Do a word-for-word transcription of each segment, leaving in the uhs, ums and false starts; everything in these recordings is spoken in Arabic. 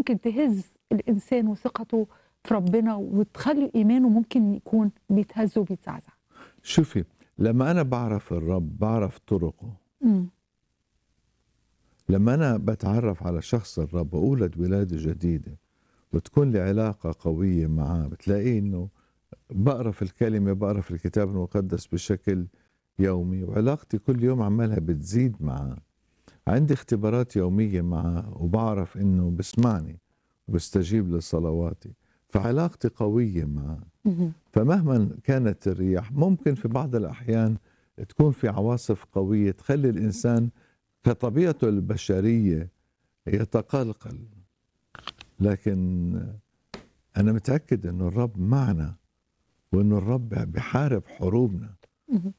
ممكن تهز الإنسان وثقته في ربنا وتخلي إيمانه ممكن يكون بيتهز وبيتزعزع. شوفي، لما أنا بعرف الرب بعرف طرقه. امم لما أنا بتعرف على شخص الرب وأولد ولادة جديدة وتكون لي علاقة قوية معاه، بتلاقيه إنه بقرأ في الكلمة، بقرأ في الكتاب المقدس بشكل يومي، وعلاقتي كل يوم عمالها بتزيد معاه. عندي اختبارات يومية معاه وبعرف إنه بسمعني وبستجيب لصلواتي، فعلاقتي قوية معاه. مهم. فمهما كانت الرياح ممكن في بعض الأحيان تكون في عواصف قوية تخلي الإنسان كطبيعته البشرية يتقلقل، لكن أنا متأكد إنه الرب معنا، وإنه الرب بيحارب حروبنا مهم.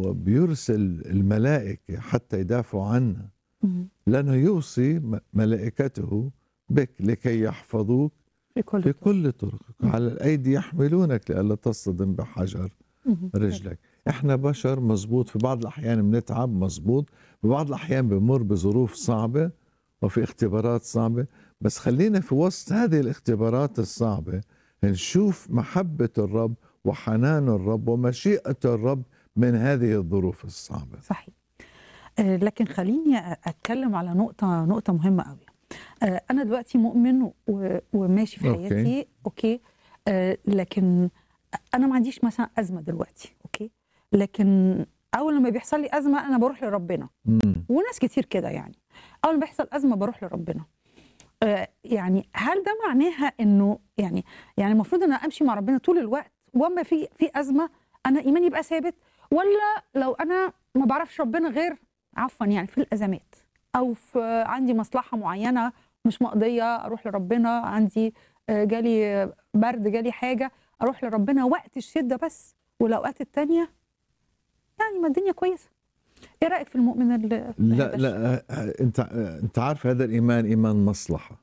وبيرسل الملائكة حتى يدافعوا عنا، مهم. لأنه يوصي م- ملائكته بك لكي يحفظوك في كل في طرق. كل طرقك، على الأيدي يحملونك لئلا تصطدم بحجر مهم. رجلك. احنا بشر، مزبوط، في بعض الأحيان بنتعب، مزبوط، ببعض الأحيان بمر بظروف صعبة وفي اختبارات صعبة، بس خلينا في وسط هذه الاختبارات الصعبة نشوف محبة الرب وحنان الرب ومشيئة الرب من هذه الظروف الصعبة. صحيح. آه، لكن خليني أ- أتكلم على نقطة نقطة مهمة قوي. آه، أنا دلوقتي مؤمن و- وماشي في أوكي. حياتي، أوكي. آه، لكن أنا ما عنديش مثلا أزمة دلوقتي، أوكي. لكن أول لما بيحصل لي أزمة أنا بروح لربنا، مم. وناس كتير كده يعني. أول ما بيحصل أزمة بروح لربنا. آه، يعني هل ده معناها إنه يعني يعني المفروض إن أنا أمشي مع ربنا طول الوقت، وأما في في أزمة أنا إيماني يبقى ثابت، ولا لو أنا ما بعرفش ربنا غير عفوا يعني في الأزمات، أو في عندي مصلحة معينة مش مقضية أروح لربنا، عندي آه، جالي برد، جالي حاجة، أروح لربنا وقت الشدة بس، والأوقات التانية يعني ما الدنيا كويسة. إيه رأيك في المؤمن اللي لا لا، انت انت عارف هذا الايمان ايمان مصلحه.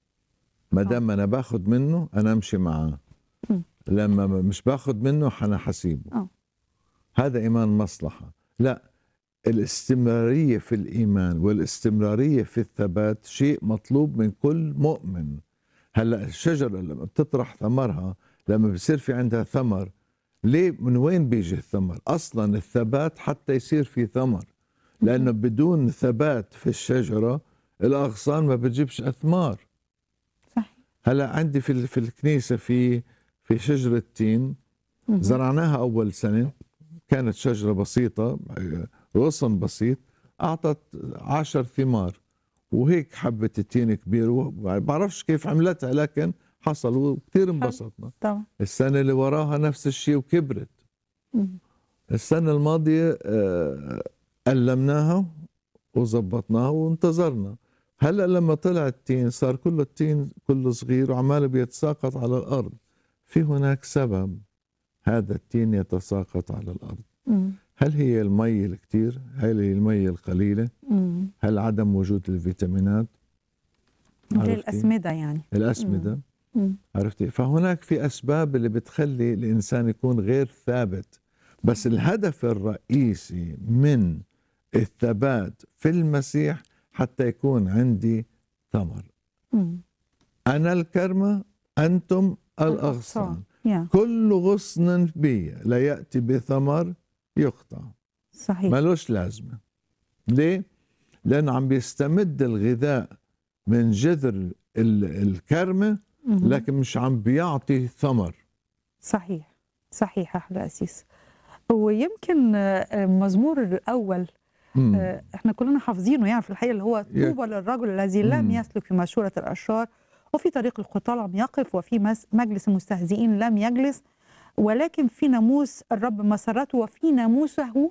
ما دام انا باخد منه انا امشي معاه، مم. لما مش باخد منه انا حسيبه. اه هذا ايمان مصلحه. لا، الاستمراريه في الايمان والاستمراريه في الثبات شيء مطلوب من كل مؤمن. هلا الشجره لما بتطرح ثمرها، لما بصير في عندها ثمر، ليه؟ من وين بيجي الثمر؟ اصلا الثبات حتى يصير في ثمر، لانه بدون ثبات في الشجره الاغصان ما بتجيبش اثمار. صحيح. هلا عندي في ال- في الكنيسه في في شجره تين مهم. زرعناها اول سنه، كانت شجره بسيطه، غصن بسيط، اعطت عشر ثمار، وهيك حبه التين كبير، ما بعرفش كيف عملتها لكن حصل وكثير انبسطنا. طبعا. السنه اللي وراها نفس الشيء وكبرت. مهم. السنه الماضيه آه، قلمناها وظبطناها وانتظرنا. هلا لما طلع التين صار كل التين كله صغير وعماله بيتساقط على الارض. في هناك سبب هذا التين يتساقط على الارض. مم. هل هي المي الكتير؟ هل هي المي القليله؟ مم. هل عدم وجود الفيتامينات؟ اللي هي عرفتي؟ الأسمدة يعني. الاسمده. مم. عرفتي؟ فهناك في اسباب اللي بتخلي الانسان يكون غير ثابت، بس الهدف الرئيسي من الثبات في المسيح حتى يكون عندي ثمر. مم. أنا الكرمة أنتم الأغصان، يا كل غصن بي لا يأتي بثمر يقطع، صحيح. ملوش لازمة. ليه؟ لأنه عم بيستمد الغذاء من جذر ال- الكرمة، مهم. لكن مش عم بيعطي ثمر. صحيح. صحيح أحلى أسيس. ويمكن آه، المزمور الأول مم. آه، احنا كلنا حافظينه يعني في الحقيقة، اللي هو يا- طوبى للرجل الذي لم مم. يسلك في مشورة الأشرار، وفي طريق الخطى لم يقف، وفي مس- مجلس المستهزئين لم يجلس، ولكن في ناموس الرب مسرته، وفي ناموسه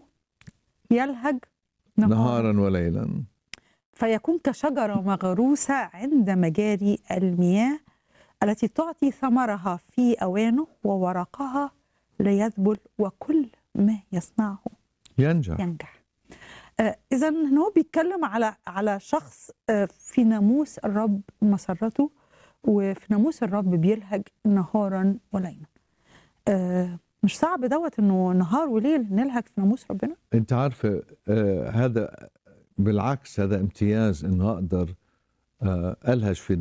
يلهج نهارا، نهارا وليلا. فيكون كشجرة مغروسة عند مجاري المياه، التي تعطي ثمرها في أوانه، وورقها لا يذبل، وكل ما يصنعه ينجح. ينجح. آه إذا هو بيتكلم على على شخص آه في ناموس الرب مسرته، وفي ناموس الرب بيلهج نهارا وليلا. آه مش صعب دوت انه نهار وليل نلهج في ناموس ربنا؟ انت عارفة آه هذا بالعكس، هذا امتياز انه اقدر آه الهج في